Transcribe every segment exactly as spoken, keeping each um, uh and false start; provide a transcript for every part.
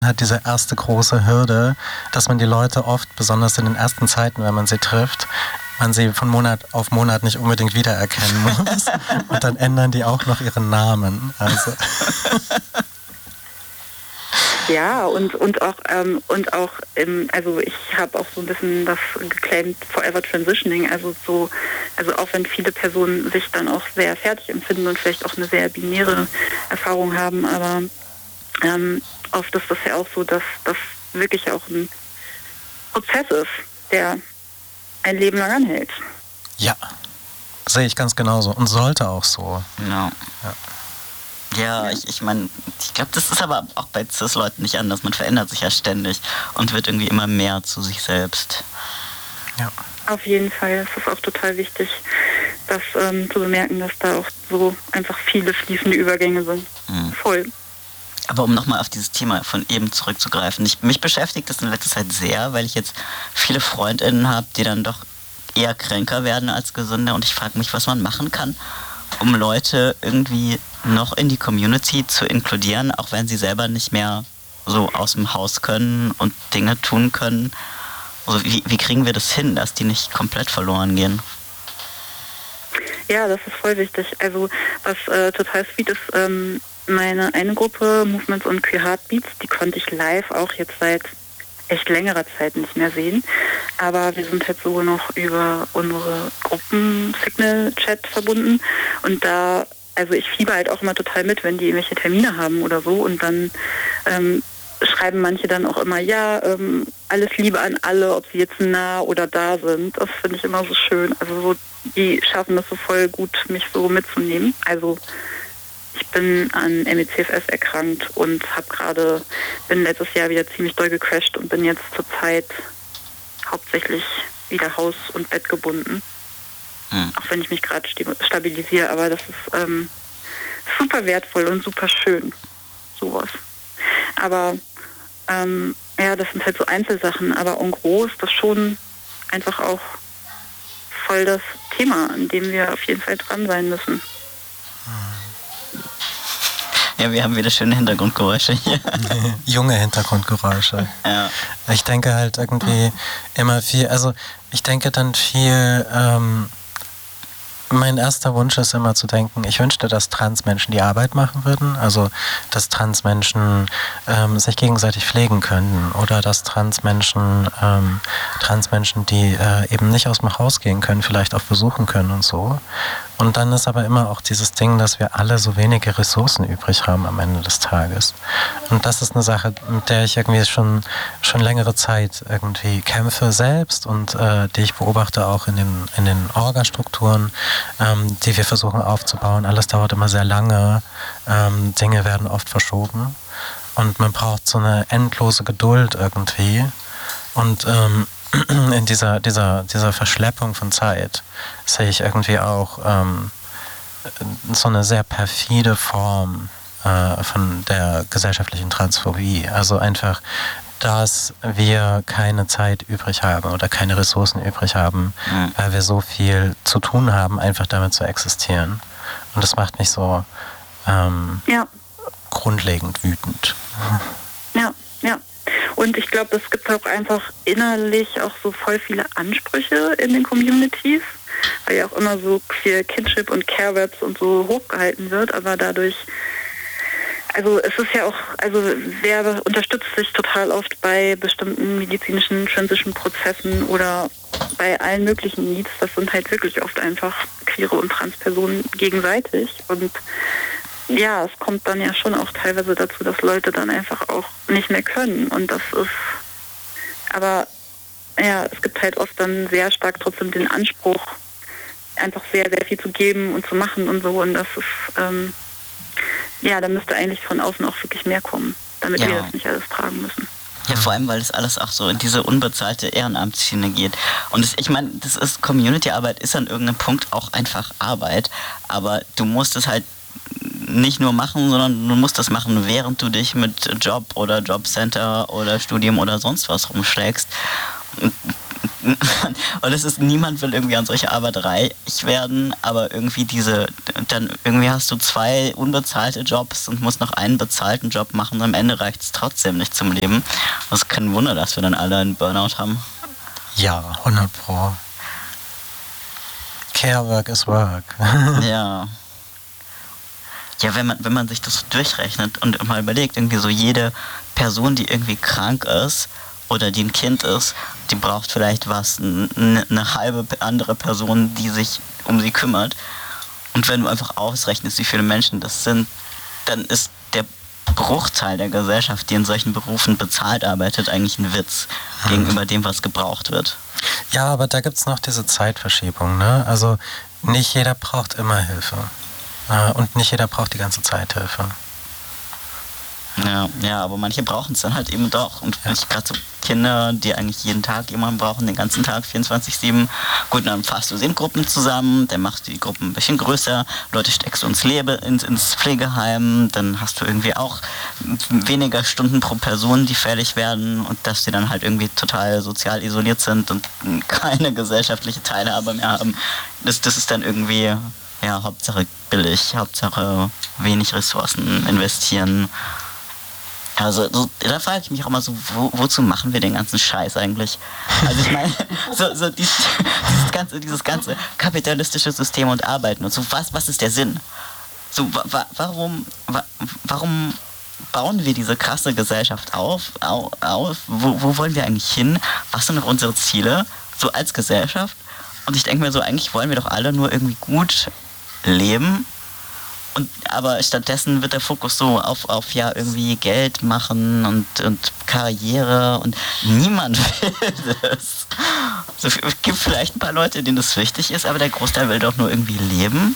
Hat diese erste große Hürde, dass man die Leute oft, besonders in den ersten Zeiten, wenn man sie trifft, man sie von Monat auf Monat nicht unbedingt wiedererkennen muss. Und dann ändern die auch noch ihren Namen. Also. Ja, und, und auch, ähm, und auch im, also ich habe auch so ein bisschen das geclaimed Forever Transitioning, also so, also auch wenn viele Personen sich dann auch sehr fertig empfinden und vielleicht auch eine sehr binäre Erfahrung haben, aber ähm, oft ist das ja auch so, dass das wirklich auch ein Prozess ist, der ein Leben lang anhält. Ja, sehe ich ganz genauso und sollte auch so. Genau. Ja. Ja, ich, ich meine, ich glaube, das ist aber auch bei Cis-Leuten nicht anders. Man verändert sich ja ständig und wird irgendwie immer mehr zu sich selbst. Ja. Auf jeden Fall. Es ist auch total wichtig, das ähm, zu bemerken, dass da auch so einfach viele fließende Übergänge sind. Mhm. Voll. Aber um nochmal auf dieses Thema von eben zurückzugreifen, ich, mich beschäftigt das in letzter Zeit sehr, weil ich jetzt viele FreundInnen habe, die dann doch eher kränker werden als gesünder und ich frage mich, was man machen kann, um Leute irgendwie noch in die Community zu inkludieren, auch wenn sie selber nicht mehr so aus dem Haus können und Dinge tun können. Also wie, wie kriegen wir das hin, dass die nicht komplett verloren gehen? Ja, das ist voll wichtig. Also was äh, total sweet ist, ähm, meine eine Gruppe, Movements on Queer Heartbeats, die konnte ich live auch jetzt seit echt längerer Zeit nicht mehr sehen. Aber wir sind halt so noch über unsere Gruppen-Signal-Chat verbunden. Und da, also ich fieber halt auch immer total mit, wenn die irgendwelche Termine haben oder so. Und dann ähm, schreiben manche dann auch immer, ja, ähm, alles Liebe an alle, ob sie jetzt nah oder da sind. Das finde ich immer so schön. Also so, die schaffen das so voll gut, mich so mitzunehmen. Also ich bin an M E C F S erkrankt und habe gerade, bin letztes Jahr wieder ziemlich doll gecrasht und bin jetzt zurzeit hauptsächlich wieder haus- und bettgebunden. Hm. Auch wenn ich mich gerade stabilisiere, aber das ist ähm, super wertvoll und super schön, sowas. Aber ähm, ja, das sind halt so Einzelsachen, aber en gros ist das schon einfach auch voll das Thema, an dem wir auf jeden Fall dran sein müssen. Ja, wir haben wieder schöne Hintergrundgeräusche hier. Junge Hintergrundgeräusche. Ja. Ich denke halt irgendwie immer viel, also ich denke dann viel, ähm, mein erster Wunsch ist immer zu denken, ich wünschte, dass Transmenschen die Arbeit machen würden, also dass Transmenschen ähm, sich gegenseitig pflegen können oder dass Transmenschen, ähm, Transmenschen, die äh, eben nicht aus dem Haus gehen können, vielleicht auch besuchen können und so. Und dann ist aber immer auch dieses Ding, dass wir alle so wenige Ressourcen übrig haben am Ende des Tages. Und das ist eine Sache, mit der ich irgendwie schon, schon längere Zeit irgendwie kämpfe selbst und äh, die ich beobachte auch in den, in den Orgastrukturen, ähm, die wir versuchen aufzubauen. Alles dauert immer sehr lange, ähm, Dinge werden oft verschoben und man braucht so eine endlose Geduld irgendwie. Und ähm, in dieser, dieser, dieser Verschleppung von Zeit sehe ich irgendwie auch ähm, so eine sehr perfide Form äh, von der gesellschaftlichen Transphobie. Also einfach, dass wir keine Zeit übrig haben oder keine Ressourcen übrig haben, mhm. weil wir so viel zu tun haben, einfach damit zu existieren. Und das macht mich so ähm, ja. grundlegend wütend. Ja, ja. Und ich glaube, es gibt auch einfach innerlich auch so voll viele Ansprüche in den Communities, weil ja auch immer so Queer Kinship und Care-Webs und so hochgehalten wird, aber dadurch, also es ist ja auch, also wer unterstützt sich total oft bei bestimmten medizinischen Transition-Prozessen oder bei allen möglichen Needs, das sind halt wirklich oft einfach queere und Transpersonen gegenseitig und ja, es kommt dann ja schon auch teilweise dazu, dass Leute dann einfach auch nicht mehr können. Und das ist, aber ja, es gibt halt oft dann sehr stark trotzdem den Anspruch, einfach sehr, sehr viel zu geben und zu machen und so. Und das ist, ähm, ja, da müsste eigentlich von außen auch wirklich mehr kommen, damit ja. wir das nicht alles tragen müssen. Ja, vor allem, weil das alles auch so in diese unbezahlte Ehrenamtsschiene geht. Und das, ich meine, das ist Community-Arbeit ist an irgendeinem Punkt auch einfach Arbeit, aber du musst es halt nicht nur machen, sondern du musst das machen, während du dich mit Job oder Jobcenter oder Studium oder sonst was rumschlägst. Und und es ist, niemand will irgendwie an solche Arbeit reich werden, aber irgendwie diese, dann irgendwie hast du zwei unbezahlte Jobs und musst noch einen bezahlten Job machen und am Ende reicht es trotzdem nicht zum Leben. Das ist kein Wunder, dass wir dann alle einen Burnout haben. Ja, hundert Pro. Care work is work. Ja. Ja, wenn man, wenn man sich das so durchrechnet und mal überlegt, irgendwie so jede Person, die irgendwie krank ist oder die ein Kind ist, die braucht vielleicht was, eine, eine halbe andere Person, die sich um sie kümmert. Und wenn du einfach ausrechnest, wie viele Menschen das sind, dann ist der Bruchteil der Gesellschaft, die in solchen Berufen bezahlt arbeitet, eigentlich ein Witz hm. gegenüber dem, was gebraucht wird. Ja, aber da gibt es noch diese Zeitverschiebung, ne? Also nicht jeder braucht immer Hilfe. Und nicht jeder braucht die ganze Zeit Hilfe. Ja, ja, aber manche brauchen es dann halt eben doch. Und ja. gerade so Kinder, die eigentlich jeden Tag jemanden brauchen, den ganzen Tag, vierundzwanzig sieben. Gut, dann fasst du sie in Gruppen zusammen, dann machst du die Gruppen ein bisschen größer, Leute steckst du ins, Lebe, ins, ins Pflegeheim, dann hast du irgendwie auch weniger Stunden pro Person, die fällig werden und dass die dann halt irgendwie total sozial isoliert sind und keine gesellschaftliche Teilhabe mehr haben. Das, das ist dann irgendwie... Ja, Hauptsache billig, Hauptsache wenig Ressourcen investieren. Also so, da frage ich mich auch immer so, wo, wozu machen wir den ganzen Scheiß eigentlich? Also ich meine, so, so dieses, dieses, ganze, dieses ganze kapitalistische System und Arbeiten und so, was, was ist der Sinn? So, wa, wa, warum, wa, warum bauen wir diese krasse Gesellschaft auf? auf, auf wo, wo wollen wir eigentlich hin? Was sind noch unsere Ziele, so als Gesellschaft? Und ich denke mir so, eigentlich wollen wir doch alle nur irgendwie gut leben. Und, aber stattdessen wird der Fokus so auf, auf ja irgendwie Geld machen und, und Karriere und niemand will das. So, es gibt vielleicht ein paar Leute, denen das wichtig ist, aber der Großteil will doch nur irgendwie leben.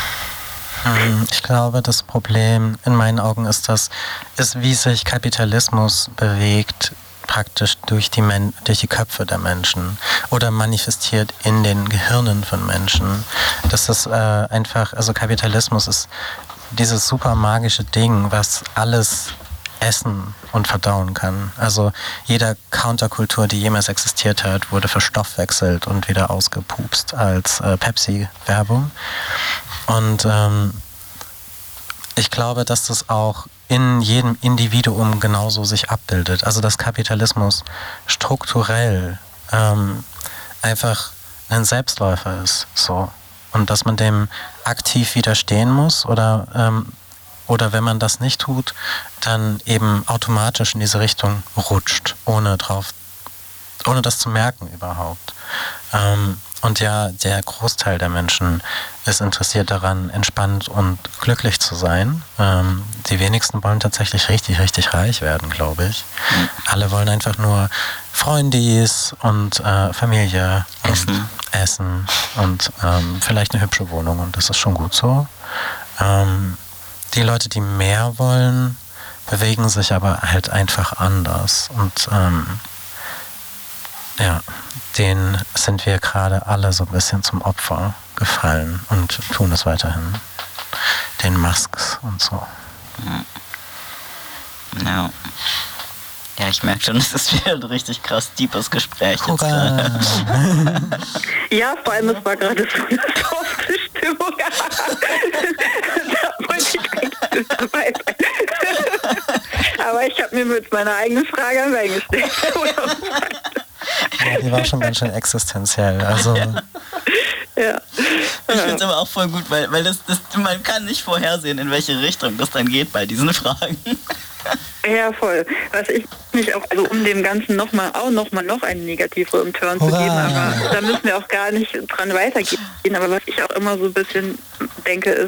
Ich glaube, das Problem in meinen Augen ist, das, ist, wie sich Kapitalismus bewegt, praktisch durch die, Men- durch die Köpfe der Menschen oder manifestiert in den Gehirnen von Menschen. Das ist äh, einfach, also Kapitalismus ist dieses super magische Ding, was alles essen und verdauen kann. Also jeder Counterkultur, die jemals existiert hat, wurde verstoffwechselt und wieder ausgepupst als äh, Pepsi-Werbung. Und ähm, ich glaube, dass das auch in jedem Individuum genauso sich abbildet. Also dass Kapitalismus strukturell ähm, einfach ein Selbstläufer ist. So. Und dass man dem aktiv widerstehen muss oder, ähm, oder wenn man das nicht tut, dann eben automatisch in diese Richtung rutscht, ohne drauf, ohne das zu merken überhaupt. Ähm, Und ja, der Großteil der Menschen ist interessiert daran, entspannt und glücklich zu sein. Ähm, die wenigsten wollen tatsächlich richtig, richtig reich werden, glaube ich. Mhm. Alle wollen einfach nur Freundis und äh, Familie Essen. und Essen und ähm, vielleicht eine hübsche Wohnung und das ist schon gut so. Ähm, die Leute, die mehr wollen, bewegen sich aber halt einfach anders und ähm, ja, denen sind wir gerade alle so ein bisschen zum Opfer gefallen und tun es weiterhin. Den Musks und so. Ja. Ja, ich merke schon, es ist wieder ein richtig krass deepes Gespräch jetzt gerade. Ja, vor allem, es war gerade so eine softe Stimmung. Da wollte ich eigentlich dabei sein. Aber ich habe mir jetzt meine eigene Frage an Bein gestellt. Ja, die war schon ganz schön existenziell. Also ja. Ja. Ich finde es aber auch voll gut, weil, weil das, das, man kann nicht vorhersehen, in welche Richtung das dann geht bei diesen Fragen. Ja, voll. Was ich mich auch, also um dem Ganzen nochmal, auch nochmal noch einen negativeren Turn zu geben, aber da müssen wir auch gar nicht dran weitergehen. Aber was ich auch immer so ein bisschen denke, ist,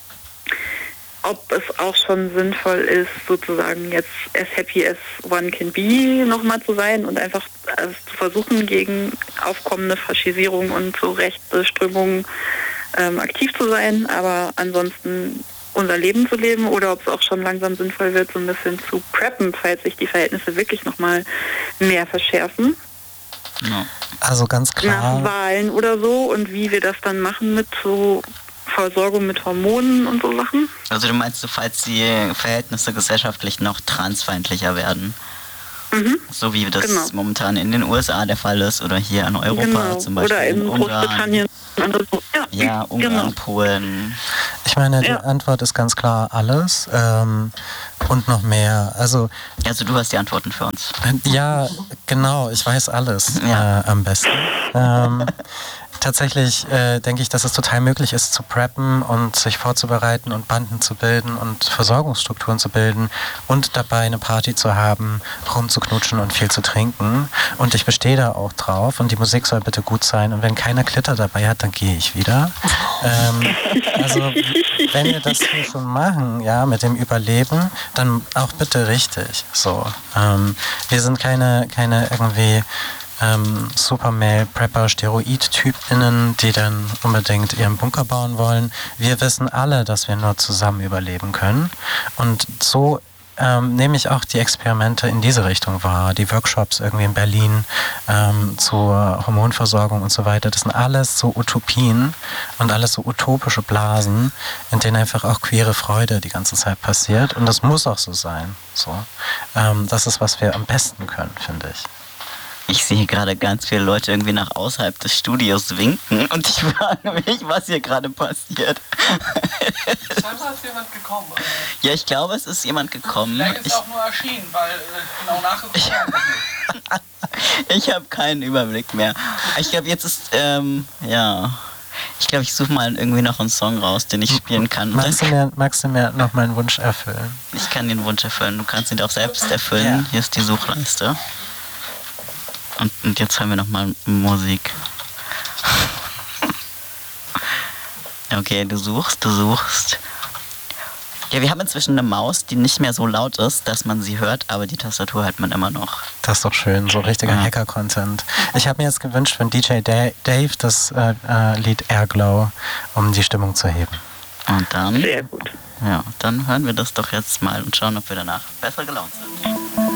ob es auch schon sinnvoll ist, sozusagen jetzt as happy as one can be nochmal zu sein und einfach also zu versuchen, gegen aufkommende Faschisierung und so rechte Strömungen ähm, aktiv zu sein, aber ansonsten unser Leben zu leben oder ob es auch schon langsam sinnvoll wird, so ein bisschen zu preppen, falls sich die Verhältnisse wirklich nochmal mehr verschärfen. Ja. Also ganz klar. Nach Wahlen oder so und wie wir das dann machen mit so Versorgung mit Hormonen und so Sachen. Also du meinst, falls die Verhältnisse gesellschaftlich noch transfeindlicher werden? Mhm. So wie das Genau. momentan in den U S A der Fall ist oder hier in Europa Genau. zum Beispiel. Oder in, in Großbritannien. Oder so. Ja, Ja, Ungarn, genau. Polen. Ich meine, die Ja. Antwort ist ganz klar alles ähm, und noch mehr. Also Also du hast die Antworten für uns. ja, genau, ich weiß alles Ja. äh, am besten. Ähm, tatsächlich äh, denke ich, dass es total möglich ist, zu preppen und sich vorzubereiten und Banden zu bilden und Versorgungsstrukturen zu bilden und dabei eine Party zu haben, rumzuknutschen und viel zu trinken. Und ich bestehe da auch drauf und die Musik soll bitte gut sein. Und wenn keiner Glitter dabei hat, dann gehe ich wieder. Ähm, also wenn wir das hier schon machen, ja, mit dem Überleben, dann auch bitte richtig. So, ähm, wir sind keine, keine irgendwie ähm, Supermail-Prepper-Steroid-TypInnen, die dann unbedingt ihren Bunker bauen wollen. Wir wissen alle, dass wir nur zusammen überleben können. Und so ähm, nehme ich auch die Experimente in diese Richtung wahr. Die Workshops irgendwie in Berlin ähm, zur Hormonversorgung und so weiter. Das sind alles so Utopien und alles so utopische Blasen, in denen einfach auch queere Freude die ganze Zeit passiert. Und das muss auch so sein. So. Ähm, das ist, was wir am besten können, finde ich. Ich sehe gerade ganz viele Leute irgendwie nach außerhalb des Studios winken und ich frage mich, was hier gerade passiert. Scheinbar ist jemand gekommen. Also Ja, ich glaube, es ist jemand gekommen. vielleicht ist Ich, es auch nur erschienen, weil äh, genau nachgeguckt habe. ich habe keinen Überblick mehr. Ich glaube, jetzt ist, ähm, ja... Ich glaube, ich suche mal irgendwie noch einen Song raus, den ich spielen kann. Magst du mir, magst du mir noch meinen Wunsch erfüllen? Ich kann den Wunsch erfüllen. Du kannst ihn auch selbst erfüllen. Ja. Hier ist die Suchleiste. Und, und jetzt hören wir nochmal Musik. Okay, du suchst, du suchst. Ja, wir haben inzwischen eine Maus, die nicht mehr so laut ist, dass man sie hört, aber die Tastatur hört man immer noch. Das ist doch schön, so richtiger Ja. Hacker-Content. Ich habe mir jetzt gewünscht von D J Da- Dave das äh, äh, Lied Airglow, um die Stimmung zu heben. Und dann, Sehr gut. ja, dann hören wir das doch jetzt mal und schauen, ob wir danach besser gelaunt sind.